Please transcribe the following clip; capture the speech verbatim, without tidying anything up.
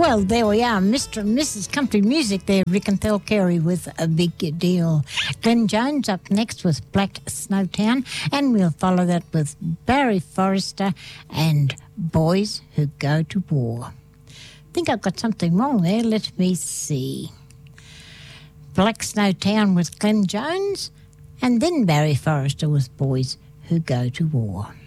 Well, there we are, Mister and Missus Country Music there, Rick and Thel Carey with A Big Deal. Glenn Jones up next with Black Snowtown, and we'll follow that with Barry Forrester and Boys Who Go to War. I think I've got something wrong there. Let me see. Black Snowtown with Glenn Jones, and then Barry Forrester with Boys Who Go to War.